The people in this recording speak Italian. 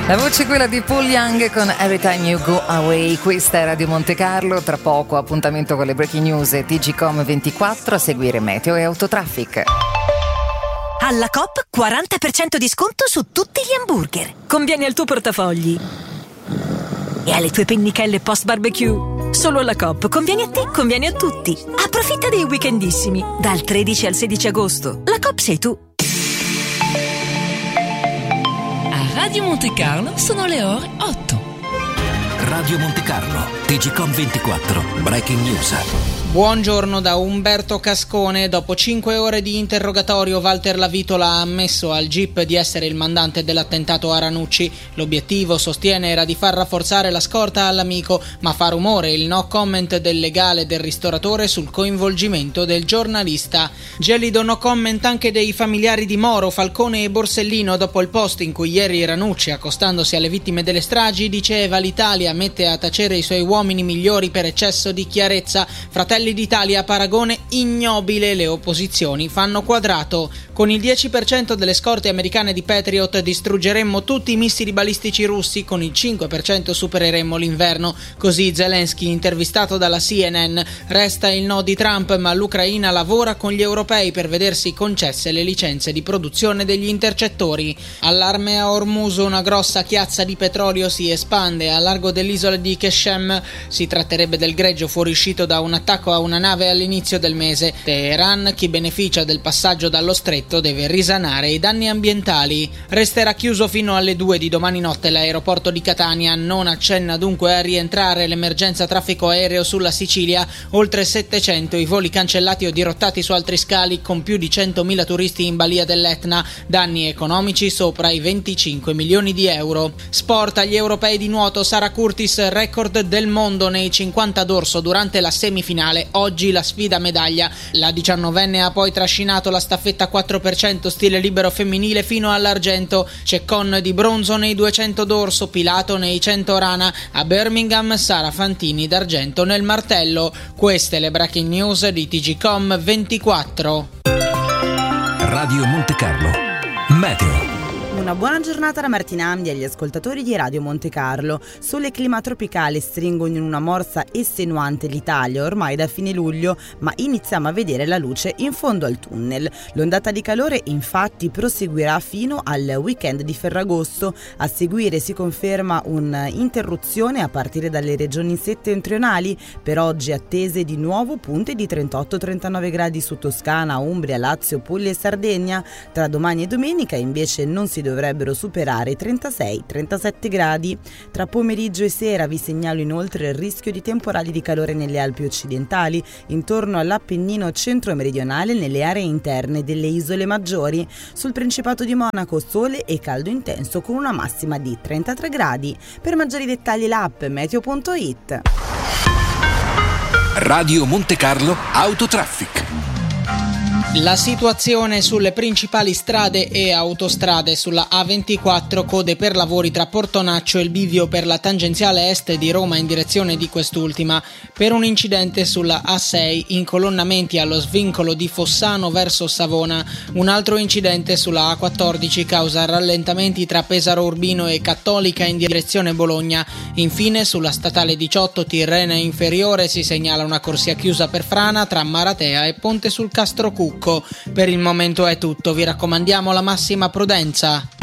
La voce è quella di Paul Young con Every Time You Go Away. Questa è Radio Monte Carlo. Tra poco appuntamento con le breaking news e TGcom 24, a seguire meteo e autotraffic. Alla Coop 40% di sconto su tutti gli hamburger. Conviene al tuo portafogli e alle tue pennichelle post barbecue. Solo alla Coop conviene a te, conviene a tutti. Approfitta dei weekendissimi dal 13 al 16 agosto. La Coop sei tu. Radio Monte Carlo sono le ore 8. Radio Monte Carlo, TGcom 24, breaking news. Buongiorno da Umberto Cascone. Dopo 5 ore di interrogatorio, Walter Lavitola ha ammesso al GIP di essere il mandante dell'attentato a Ranucci. L'obiettivo, sostiene, era di far rafforzare la scorta all'amico, ma fa rumore il no comment del legale del ristoratore sul coinvolgimento del giornalista. Gelido no comment anche dei familiari di Moro, Falcone e Borsellino dopo il post in cui ieri Ranucci, accostandosi alle vittime delle stragi, diceva: l'Italia mette a tacere i suoi uomini migliori per eccesso di chiarezza. Fratelli d'Italia, paragone ignobile, le opposizioni fanno quadrato. Con il 10% delle scorte americane di Patriot distruggeremmo tutti i missili balistici russi, con il 5% supereremmo l'inverno. Così Zelensky, intervistato dalla CNN. Resta il no di Trump, ma l'Ucraina lavora con gli europei per vedersi concesse le licenze di produzione degli intercettori. Allarme a Hormuz, una grossa chiazza di petrolio si espande a largo dell'isola di Keshem. Si tratterebbe del greggio fuoriuscito da un attacco a una nave all'inizio del mese. Teheran, chi beneficia del passaggio dallo stretto, deve risanare i danni ambientali. Resterà chiuso fino alle 2 di domani notte l'aeroporto di Catania. Non accenna dunque a rientrare l'emergenza traffico aereo sulla Sicilia. Oltre 700 i voli cancellati o dirottati su altri scali, con più di 100.000 turisti in balia dell'Etna. Danni economici sopra i 25 milioni di euro. Sport, agli europei di nuoto, Sara Curtis, record del mondo nei 50 dorso durante la semifinale. Oggi la sfida a medaglia. La 19enne ha poi trascinato la staffetta 4% stile libero femminile fino all'argento. Ceccon di bronzo nei 200 dorso, Pilato nei 100 rana. A Birmingham Sara Fantini d'argento nel martello. Queste le breaking news di TGcom 24. Radio Monte Carlo, meteo. Una buona giornata da Martina Amdi agli ascoltatori di Radio Monte Carlo. Sole e clima tropicale stringono in una morsa estenuante l'Italia ormai da fine luglio, ma iniziamo a vedere la luce in fondo al tunnel. L'ondata di calore infatti proseguirà fino al weekend di Ferragosto. A seguire si conferma un'interruzione a partire dalle regioni settentrionali. Per oggi attese di nuovo punte di 38-39 gradi su Toscana, Umbria, Lazio, Puglia e Sardegna. Tra domani e domenica invece non si dovrebbero superare i 36-37 gradi. Tra pomeriggio e sera vi segnalo inoltre il rischio di temporali di calore nelle Alpi occidentali, intorno all'Appennino centro-meridionale, nelle aree interne delle isole maggiori. Sul Principato di Monaco sole e caldo intenso con una massima di 33 gradi. Per maggiori dettagli l'app meteo.it. Radio Monte Carlo Autotraffic. La situazione sulle principali strade e autostrade: sulla A24 code per lavori tra Portonaccio e il bivio per la tangenziale est di Roma in direzione di quest'ultima, per un incidente sulla A6 incolonnamenti allo svincolo di Fossano verso Savona. Un altro incidente sulla A14 causa rallentamenti tra Pesaro Urbino e Cattolica in direzione Bologna. Infine sulla statale 18 Tirrena Inferiore si segnala una corsia chiusa per frana tra Maratea e Ponte sul Castro Cucco. Per il momento è tutto, vi raccomandiamo la massima prudenza.